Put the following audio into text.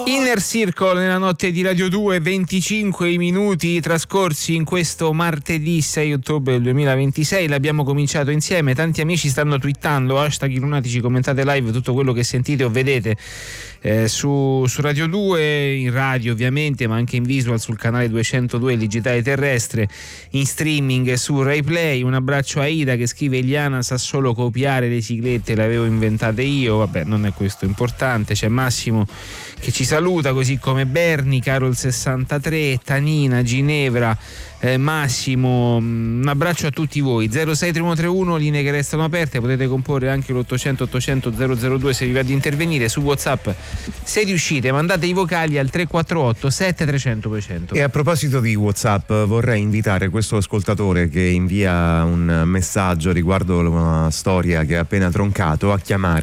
Inner Circle nella notte di Radio 2, 25 minuti trascorsi in questo martedì 6 ottobre del 2026. L'abbiamo cominciato insieme, tanti amici stanno twittando hashtag Lunatici, commentate live tutto quello che sentite o vedete su Radio 2, in radio ovviamente, ma anche in visual sul canale 202 digitale terrestre, in streaming su Rai Play. Un abbraccio a Ida che scrive: Eliana sa solo copiare le siglette, le avevo inventate io. Vabbè, non è questo importante. C'è Massimo che ci saluta, così come Berni, Carol 63, Tanina, Ginevra, Massimo. Un abbraccio a tutti voi. 06331, linee che restano aperte, potete comporre anche l'800 800 002 se vi va di intervenire. Su WhatsApp, se riuscite, mandate i vocali al 348 7300 200. E a proposito di WhatsApp, vorrei invitare questo ascoltatore che invia un messaggio riguardo una storia che ha appena troncato a chiamare